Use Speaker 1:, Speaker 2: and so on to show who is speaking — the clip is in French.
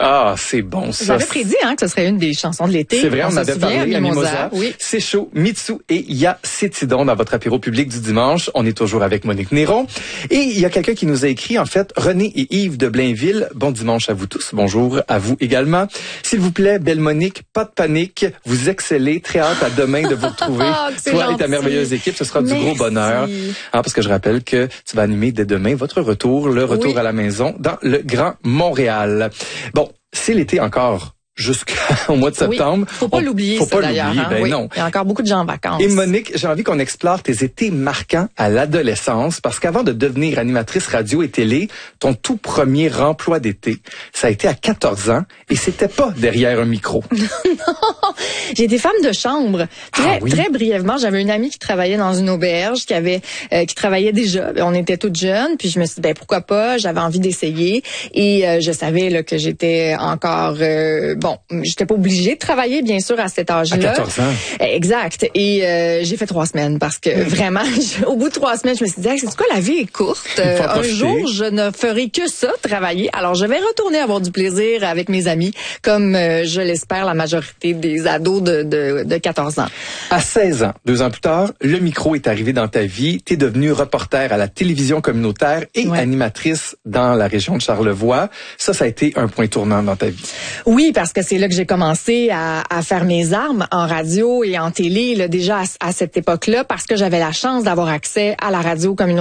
Speaker 1: Ah, c'est bon ça.
Speaker 2: J'avais prédit que ce serait une des chansons de l'été.
Speaker 1: C'est vrai, on avait parlé à Mimosa.
Speaker 2: Oui.
Speaker 1: C'est chaud, Mitsu et Ya Cétidon dans votre apéro public du dimanche. On est toujours avec Monique Néron. Et il y a quelqu'un qui nous a écrit, en fait, René et Yves de Blainville. Bon dimanche à vous tous. Bonjour à vous également. S'il vous plaît, belle Monique, pas de panique. Vous excellez. Très hâte à demain de vous retrouver. Toi et ta merveilleuse équipe, ce sera du gros bonheur. Parce que je rappelle que tu vas animer dès demain votre retour, le retour à la maison dans le Grand Montréal. Bon, c'est l'été encore. Jusqu'au mois de septembre.
Speaker 2: Faut pas l'oublier, ça, d'ailleurs.
Speaker 1: Ben non.
Speaker 2: Il y a encore beaucoup de gens en vacances.
Speaker 1: Et Monique, j'ai envie qu'on explore tes étés marquants à l'adolescence, parce qu'avant de devenir animatrice radio et télé, ton tout premier emploi d'été, ça a été à 14 ans, et c'était pas derrière un micro.
Speaker 2: Non, j'ai été femme de chambre. Très brièvement, j'avais une amie qui travaillait dans une auberge, qui travaillait déjà. On était toutes jeunes, puis je me suis dit, pourquoi pas, j'avais envie d'essayer. Et je savais là, que j'étais encore... j'étais pas obligée de travailler, bien sûr, à cet âge-là.
Speaker 1: À 14 ans.
Speaker 2: Exact. Et j'ai fait 3 semaines parce que vraiment, au bout de 3 semaines, je me suis dit, c'est quoi, la vie est courte. Un jour, je ne ferai que ça, travailler. Alors, je vais retourner avoir du plaisir avec mes amis, comme je l'espère la majorité des ados de 14 ans.
Speaker 1: À 16 ans, 2 ans plus tard, le micro est arrivé dans ta vie. T'es devenue reporter à la télévision communautaire et animatrice dans la région de Charlevoix. Ça a été un point tournant dans ta vie.
Speaker 2: Oui, parce que c'est là que j'ai commencé à faire mes armes en radio et en télé, là, déjà à cette époque-là, parce que j'avais la chance d'avoir accès à la radio communautaire